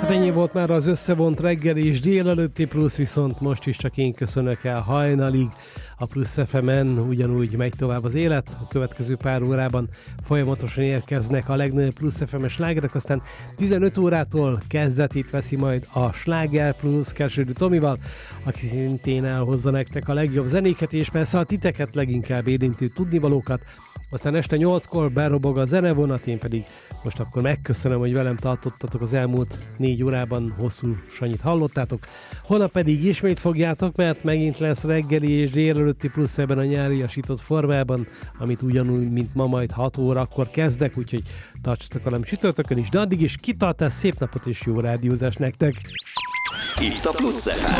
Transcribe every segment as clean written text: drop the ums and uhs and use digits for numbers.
Hát ennyi volt már az összevont reggeli és délelőtti plusz, viszont most is csak én köszönök el hajnalig. A Plusz FM-en ugyanúgy megy tovább az élet, a következő pár órában folyamatosan érkeznek a legnagyobb Plusz FM-es slágerek, aztán 15 órától kezdetét veszi majd a Sláger Plusz Kersődő Tomival, aki szintén elhozza nektek a legjobb zenéket, és persze a titeket leginkább érintő tudnivalókat. Aztán este 8-kor berobog a zenevonat, én pedig most akkor megköszönöm, hogy velem tartottatok az elmúlt 4 órában, hosszú Sanyit hallottátok. Holnap pedig ismét fogjátok, mert megint lesz reggeli és délelőtti plusz ebben a nyáriasított formában, amit ugyanúgy, mint ma majd 6 órakor kezdek, úgyhogy tartsatok velem csütörtökön is, de addig is kitartás, szép napot és jó rádiózást nektek! Itt a Plusz FM.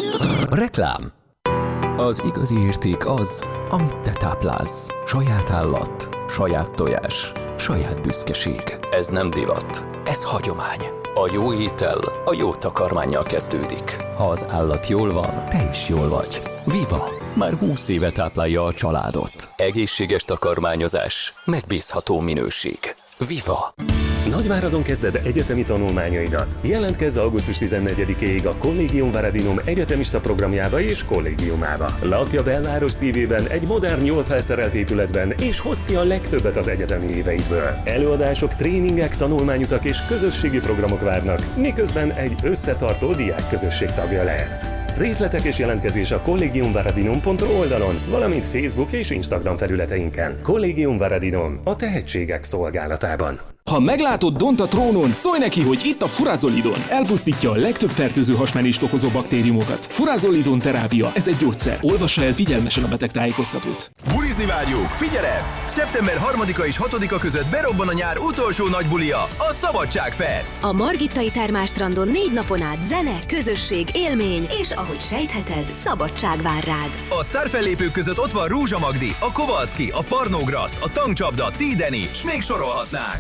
Reklám. Az igazi érték az, amit te táplálsz. Saját állat, saját tojás, saját büszkeség. Ez nem divat, ez hagyomány. A jó étel a jó takarmánnyal kezdődik. Ha az állat jól van, te is jól vagy. Viva! Már 20 éve táplálja a családot. Egészséges takarmányozás, megbízható minőség. Viva! Nagyváradon kezded egyetemi tanulmányaidat. Jelentkezz augusztus 14-ig a Collegium Varadinum egyetemista programjába és kollégiumába. Lakj a belváros szívében egy modern, jól felszerelt épületben, és hozd ki a legtöbbet az egyetemi éveidből. Előadások, tréningek, tanulmányutak és közösségi programok várnak, miközben egy összetartó diákközösség tagja lehetsz. Részletek és jelentkezés a collegiumvaradinum.ru oldalon, valamint Facebook és Instagram felületeinken. Collegium Varadinum, a tehetségek szolgálatában. Ha meglátod Dont a trónon, szólj neki, hogy itt a Furazolidon. Elpusztítja a legtöbb fertőző hasmenést okozó baktériumokat. Furazolidon terápia, ez egy gyógyszer. Olvassa el figyelmesen a betegtájékoztatót. Bulizni várjuk! Figyelem! Szeptember 3-a és 6-a között berobban a nyár utolsó nagy bulia, a Szabadságfest! A Margittai Termálstrandon 4 napon át zene, közösség, élmény, és ahogy sejtheted, szabadság vár rád. A sztárfellépők között ott van Rózsa Magdi, a Kovalszki, a Parnógraszt, a Tankcsapda, T-Deni, s még sorolhatnánk!